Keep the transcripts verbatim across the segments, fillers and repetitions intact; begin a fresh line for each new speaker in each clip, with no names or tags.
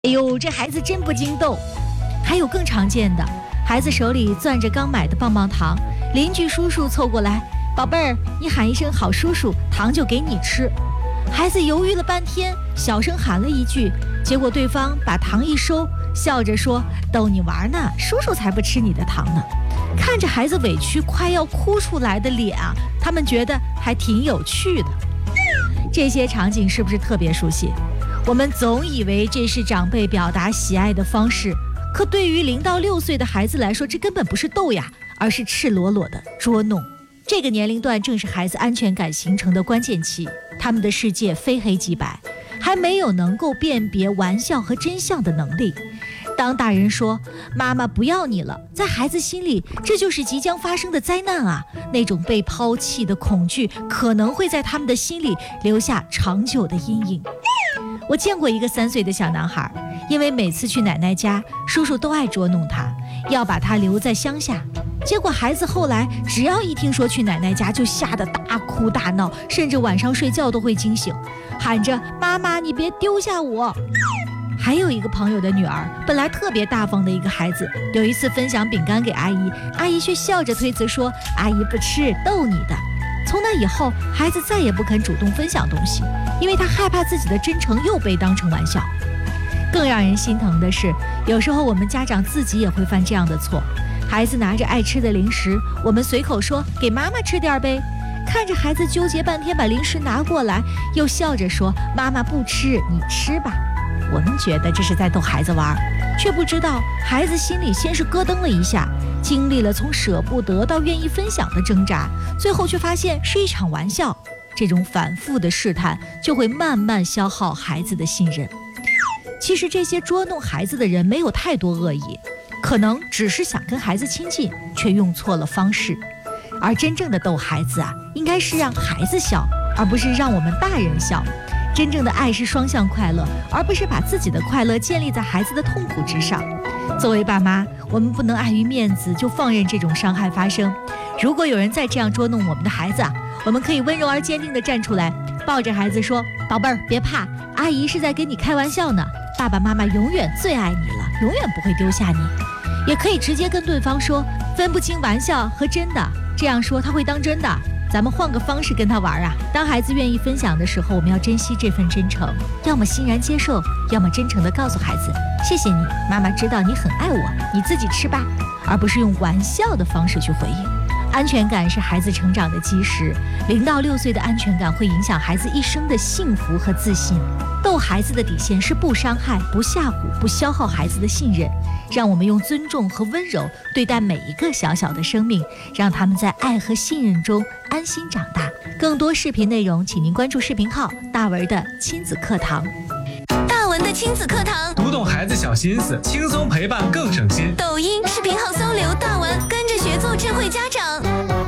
哎呦，这孩子真不经逗。还有更常见的，孩子手里攥着刚买的棒棒糖，邻居叔叔凑过来，宝贝儿，你喊一声好叔叔，糖就给你吃。孩子犹豫了半天，小声喊了一句，结果对方把糖一收，笑着说，逗你玩呢，叔叔才不吃你的糖呢。看着孩子委屈快要哭出来的脸啊，他们觉得还挺有趣的。这些场景是不是特别熟悉？我们总以为这是长辈表达喜爱的方式，可对于零到六岁的孩子来说，这根本不是逗呀，而是赤裸裸的捉弄。这个年龄段正是孩子安全感形成的关键期，他们的世界非黑即白，还没有能够辨别玩笑和真相的能力。当大人说妈妈不要你了，在孩子心里这就是即将发生的灾难啊，那种被抛弃的恐惧可能会在他们的心里留下长久的阴影。我见过一个三岁的小男孩，因为每次去奶奶家，叔叔都爱捉弄他，要把他留在乡下。结果孩子后来只要一听说去奶奶家，就吓得大哭大闹，甚至晚上睡觉都会惊醒，喊着妈妈你别丢下我。还有一个朋友的女儿，本来特别大方的一个孩子，有一次分享饼干给阿姨，阿姨却笑着推辞说阿姨不吃，逗你的。从那以后，孩子再也不肯主动分享东西，因为他害怕自己的真诚又被当成玩笑。更让人心疼的是，有时候我们家长自己也会犯这样的错。孩子拿着爱吃的零食，我们随口说给妈妈吃点呗，看着孩子纠结半天把零食拿过来，又笑着说妈妈不吃，你吃吧。我们觉得这是在逗孩子玩，却不知道孩子心里先是咯噔了一下，经历了从舍不得到愿意分享的挣扎，最后却发现是一场玩笑。这种反复的试探就会慢慢消耗孩子的信任。其实这些捉弄孩子的人没有太多恶意，可能只是想跟孩子亲近，却用错了方式。而真正的逗孩子啊，应该是让孩子笑，而不是让我们大人笑。真正的爱是双向快乐，而不是把自己的快乐建立在孩子的痛苦之上。作为爸妈，我们不能碍于面子就放任这种伤害发生。如果有人再这样捉弄我们的孩子啊，我们可以温柔而坚定地站出来，抱着孩子说，宝贝儿别怕，阿姨是在跟你开玩笑呢，爸爸妈妈永远最爱你了，永远不会丢下你。也可以直接跟对方说，分不清玩笑和真的，这样说他会当真的。咱们换个方式跟他玩啊！当孩子愿意分享的时候，我们要珍惜这份真诚，要么欣然接受，要么真诚地告诉孩子，谢谢你，妈妈知道你很爱我，你自己吃吧，而不是用玩笑的方式去回应。安全感是孩子成长的基石，零到六岁的安全感会影响孩子一生的幸福和自信。逗孩子的底线是不伤害、不吓唬、不消耗孩子的信任。让我们用尊重和温柔对待每一个小小的生命，让他们在爱和信任中安心长大。更多视频内容，请您关注视频号大文的亲子课堂。
大文的亲子课堂，
读懂孩子小心思，轻松陪伴更省心。
抖音视频号搜刘大文，跟着学做智慧家长。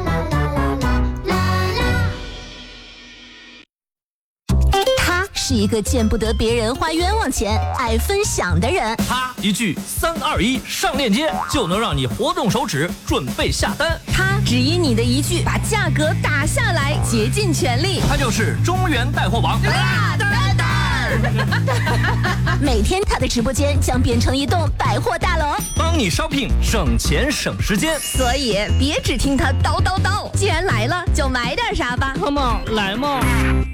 是一个见不得别人花冤枉钱、爱分享的人。
他一句三二一上链接，就能让你活动手指准备下单。
他只因你的一句把价格打下来，竭尽全力。
他就是中原带货王
大蛋蛋。每天他的直播间将变成一栋百货大楼，
帮你 shopping 省钱省时间。
所以别只听他叨叨叨，既然来了，就买点啥吧。
Come on，来嘛！